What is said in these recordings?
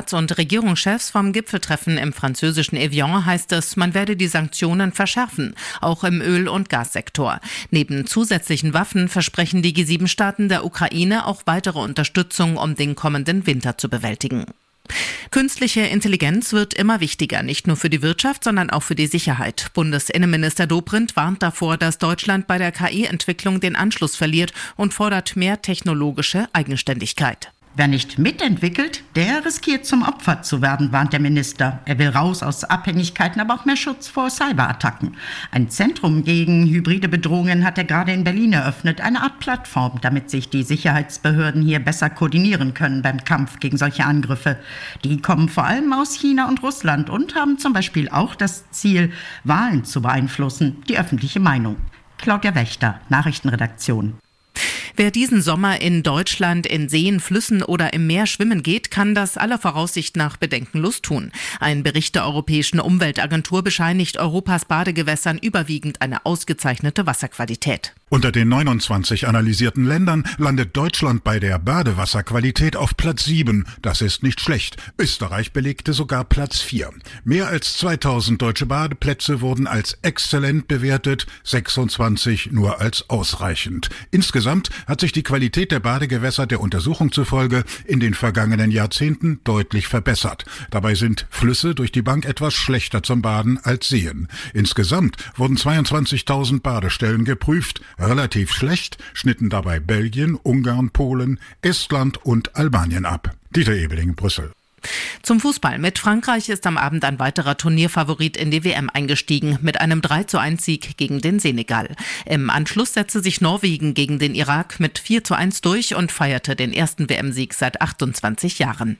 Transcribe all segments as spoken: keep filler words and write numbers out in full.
Staats- und Regierungschefs vom Gipfeltreffen im französischen Evian heißt es, man werde die Sanktionen verschärfen, auch im Öl- und Gassektor. Neben zusätzlichen Waffen versprechen die G sieben Staaten der Ukraine auch weitere Unterstützung, um den kommenden Winter zu bewältigen. Künstliche Intelligenz wird immer wichtiger, nicht nur für die Wirtschaft, sondern auch für die Sicherheit. Bundesinnenminister Dobrindt warnt davor, dass Deutschland bei der K I-Entwicklung den Anschluss verliert und fordert mehr technologische Eigenständigkeit. Wer nicht mitentwickelt, der riskiert zum Opfer zu werden, warnt der Minister. Er will raus aus Abhängigkeiten, aber auch mehr Schutz vor Cyberattacken. Ein Zentrum gegen hybride Bedrohungen hat er gerade in Berlin eröffnet, eine Art Plattform, damit sich die Sicherheitsbehörden hier besser koordinieren können beim Kampf gegen solche Angriffe. Die kommen vor allem aus China und Russland und haben zum Beispiel auch das Ziel, Wahlen zu beeinflussen, die öffentliche Meinung. Claudia Wächter, Nachrichtenredaktion. Wer diesen Sommer in Deutschland in Seen, Flüssen oder im Meer schwimmen geht, kann das aller Voraussicht nach bedenkenlos tun. Ein Bericht der Europäischen Umweltagentur bescheinigt Europas Badegewässern überwiegend eine ausgezeichnete Wasserqualität. Unter den neunundzwanzig analysierten Ländern landet Deutschland bei der Badewasserqualität auf Platz sieben. Das ist nicht schlecht. Österreich belegte sogar Platz vier. Mehr als zweitausend deutsche Badeplätze wurden als exzellent bewertet, sechsundzwanzig nur als ausreichend. Insgesamt hat sich die Qualität der Badegewässer der Untersuchung zufolge in den vergangenen Jahrzehnten deutlich verbessert. Dabei sind Flüsse durch die Bank etwas schlechter zum Baden als Seen. Insgesamt wurden zweiundzwanzigtausend Badestellen geprüft. Relativ schlecht schnitten dabei Belgien, Ungarn, Polen, Estland und Albanien ab. Dieter Ebeling, Brüssel. Zum Fußball. Mit Frankreich ist am Abend ein weiterer Turnierfavorit in die W M eingestiegen, mit einem drei zu eins Sieg gegen den Senegal. Im Anschluss setzte sich Norwegen gegen den Irak mit vier zu eins durch und feierte den ersten W M-Sieg seit achtundzwanzig Jahren.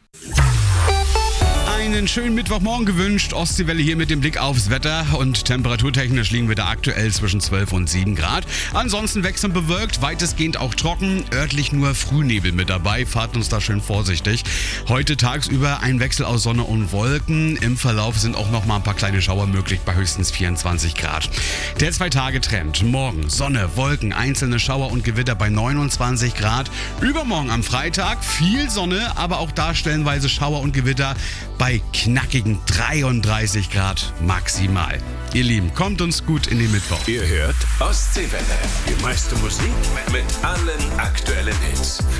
Einen schönen Mittwochmorgen gewünscht. Ostseewelle hier mit dem Blick aufs Wetter und temperaturtechnisch liegen wir da aktuell zwischen zwölf und sieben Grad. Ansonsten wechselnd bewölkt, weitestgehend auch trocken, örtlich nur Frühnebel mit dabei. Fahrt uns da schön vorsichtig. Heute tagsüber ein Wechsel aus Sonne und Wolken. Im Verlauf sind auch noch mal ein paar kleine Schauer möglich bei höchstens vierundzwanzig Grad. Der Zwei-Tage-Trend. Morgen Sonne, Wolken, einzelne Schauer und Gewitter bei neunundzwanzig Grad. Übermorgen am Freitag viel Sonne, aber auch da stellenweise Schauer und Gewitter bei knackigen dreiunddreißig Grad maximal. Ihr Lieben, kommt uns gut in den Mittwoch. Ihr hört Ostseewelle. Die meiste Musik mit allen aktuellen Hits.